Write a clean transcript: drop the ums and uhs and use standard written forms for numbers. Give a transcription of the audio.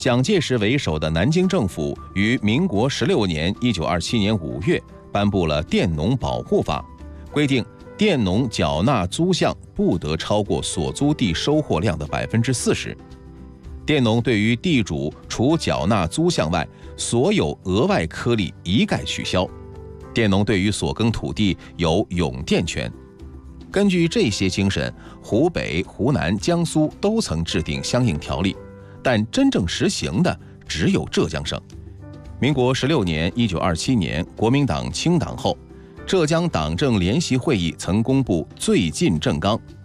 蒋介石为首的南京政府于民国16年1927年5月颁布了佃农保护法，规定佃农缴纳租项不得超过所租地收获量的40%。佃农对于地主除缴纳租项外，所有额外颗粒一概取消。佃农对于所耕土地有永佃权。根据这些精神，湖北、湖南、江苏都曾制定相应条例，但真正实行的只有浙江省。民国16年1927年国民党清党后，浙江党政联席会议曾公布最近政纲，